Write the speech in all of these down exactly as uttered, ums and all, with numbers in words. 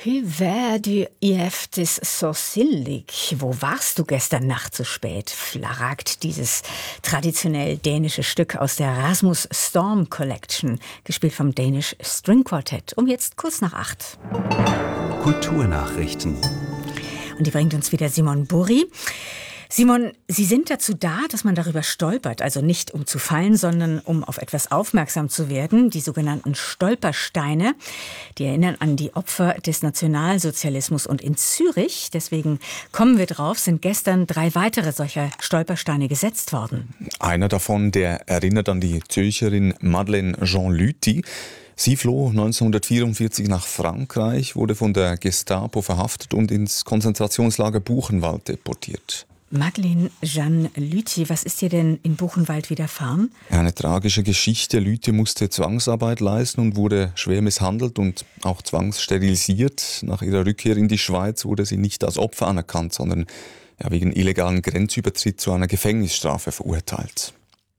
Hur du es so sillig? Wo warst du gestern Nacht so spät? Flaragt dieses traditionell dänische Stück aus der Rasmus Storm Collection, gespielt vom Danish String Quartet, um jetzt kurz nach acht. Kulturnachrichten. Und die bringt uns wieder Simon Burri. Simon, Sie sind dazu da, dass man darüber stolpert, also nicht um zu fallen, sondern um auf etwas aufmerksam zu werden. Die sogenannten Stolpersteine, die erinnern an die Opfer des Nationalsozialismus. Und in Zürich, deswegen kommen wir drauf, sind gestern drei weitere solcher Stolpersteine gesetzt worden. Einer davon, der erinnert an die Zürcherin Madeleine Jean Lüthi. Sie floh neunzehnhundertvierundvierzig nach Frankreich, wurde von der Gestapo verhaftet und ins Konzentrationslager Buchenwald deportiert. Madeleine Jean Lüthi, was ist ihr denn in Buchenwald widerfahren? Eine tragische Geschichte. Lüthi musste Zwangsarbeit leisten und wurde schwer misshandelt und auch zwangssterilisiert. Nach ihrer Rückkehr in die Schweiz wurde sie nicht als Opfer anerkannt, sondern ja, wegen illegalen Grenzübertritt zu einer Gefängnisstrafe verurteilt.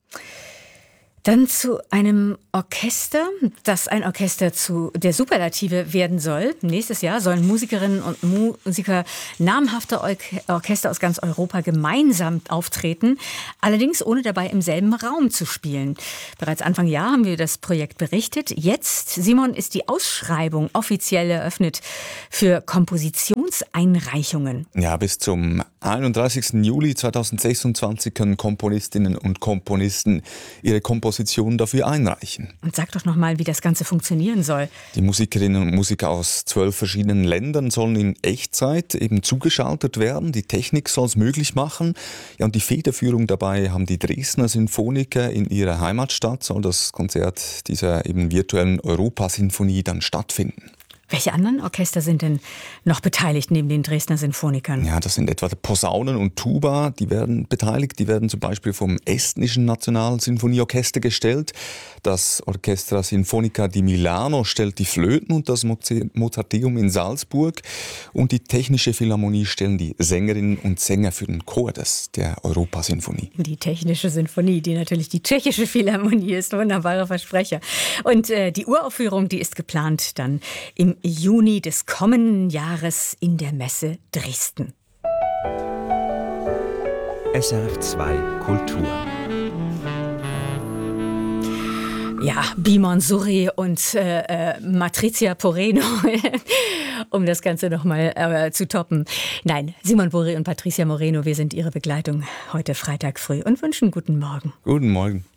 Dann zu einem Orchester, das ein Orchester zu der Superlative werden soll. Nächstes Jahr sollen Musikerinnen und Musiker namhafter Orchester aus ganz Europa gemeinsam auftreten, allerdings ohne dabei im selben Raum zu spielen. Bereits Anfang Jahr haben wir das Projekt berichtet. Jetzt, Simon, ist die Ausschreibung offiziell eröffnet für Kompositionseinreichungen. Ja, bis zum einunddreißigsten Juli zweitausendsechsundzwanzig können Komponistinnen und Komponisten ihre Kompositionen dafür einreichen. Und sag doch noch mal, wie das Ganze funktionieren soll. Die Musikerinnen und Musiker aus zwölf verschiedenen Ländern sollen in Echtzeit eben zugeschaltet werden. Die Technik soll es möglich machen. Ja, und die Federführung dabei haben die Dresdner Sinfoniker in ihrer Heimatstadt. Soll das Konzert dieser eben virtuellen Europasinfonie dann stattfinden. Welche anderen Orchester sind denn noch beteiligt neben den Dresdner Sinfonikern? Ja, das sind etwa Posaunen und Tuba, die werden beteiligt. Die werden zum Beispiel vom estnischen Nationalsinfonieorchester gestellt. Das Orchestra Sinfonica di Milano stellt die Flöten und das Mozarteum in Salzburg. Und die Technische Philharmonie stellen die Sängerinnen und Sänger für den Chor des, der Europasinfonie. Die Technische Sinfonie, die natürlich die Tschechische Philharmonie ist, wunderbarer Versprecher. Und äh, die Uraufführung, die ist geplant dann im Juni des kommenden Jahres in der Messe Dresden. S R F zwei Kultur. Ja, Bimon Surri und äh, äh, Matrizia Poreno, um das Ganze nochmal äh, zu toppen. Nein, Simon Burri und Patricia Moreno, wir sind Ihre Begleitung heute Freitag früh und wünschen guten Morgen. Guten Morgen.